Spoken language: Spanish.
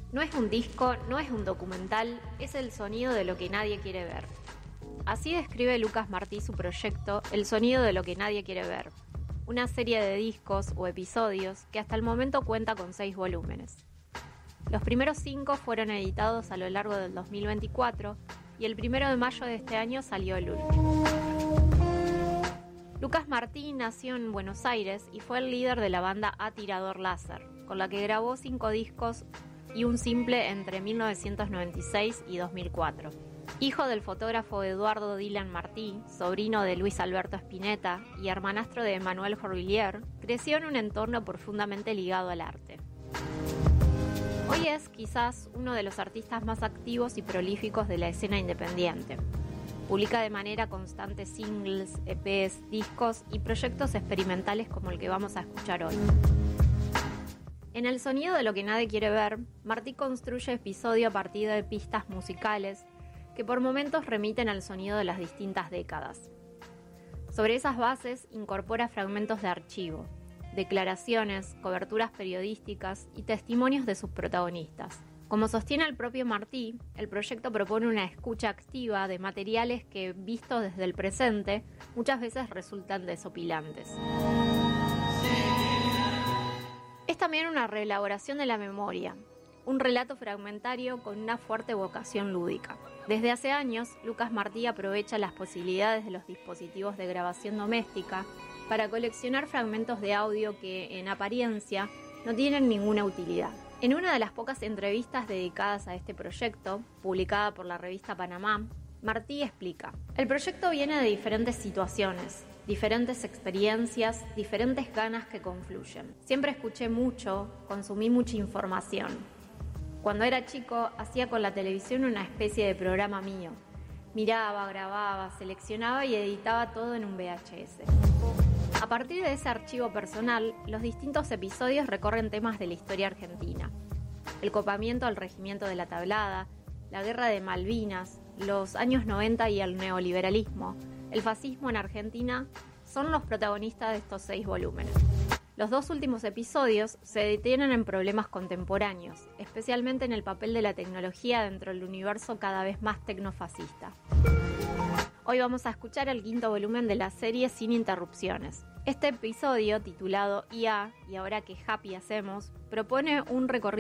No es un disco, no es un documental, es el sonido de lo que nadie quiere ver. Así describe Lucas Martí su proyecto, El sonido de lo que nadie quiere ver, una serie de discos o episodios que hasta el momento cuenta con 6 volúmenes. Los primeros 5 fueron editados a lo largo del 2024 y el 1 de mayo de este año salió el último. Lucas Martí nació en Buenos Aires y fue el líder de la banda Atirador Láser, con la que grabó 5 discos y un simple entre 1996 y 2004. Hijo del fotógrafo Eduardo Dylan Martí, sobrino de Luis Alberto Spinetta y hermanastro de Emmanuel Jorvillier, creció en un entorno profundamente ligado al arte. Hoy es quizás uno de los artistas más activos y prolíficos de la escena independiente. Publica de manera constante singles, EPs, discos y proyectos experimentales como el que vamos a escuchar hoy. En El sonido de lo que nadie quiere ver, Martí construye episodio a partir de pistas musicales que por momentos remiten al sonido de las distintas décadas. Sobre esas bases incorpora fragmentos de archivo, declaraciones, coberturas periodísticas y testimonios de sus protagonistas. Como sostiene el propio Martí, el proyecto propone una escucha activa de materiales que, vistos desde el presente, muchas veces resultan desopilantes. Es también una reelaboración de la memoria, un relato fragmentario con una fuerte vocación lúdica. Desde hace años, Lucas Martí aprovecha las posibilidades de los dispositivos de grabación doméstica para coleccionar fragmentos de audio que, en apariencia, no tienen ninguna utilidad. En una de las pocas entrevistas dedicadas a este proyecto, publicada por la revista Panamá, Martí explica: el proyecto viene de diferentes situaciones, diferentes experiencias, diferentes ganas que confluyen. Siempre escuché mucho, consumí mucha información. Cuando era chico, hacía con la televisión una especie de programa mío. Miraba, grababa, seleccionaba y editaba todo en un VHS. A partir de ese archivo personal, los distintos episodios recorren temas de la historia argentina. El copamiento al regimiento de la Tablada, la guerra de Malvinas, los años 90 y el neoliberalismo, el fascismo en Argentina, son los protagonistas de estos 6 volúmenes. Los 2 últimos episodios se detienen en problemas contemporáneos, especialmente en el papel de la tecnología dentro del universo cada vez más tecnofascista. Hoy vamos a escuchar el 5º volumen de la serie Sin Interrupciones. Este episodio, titulado IA, y ahora que happy hacemos, propone un recorrido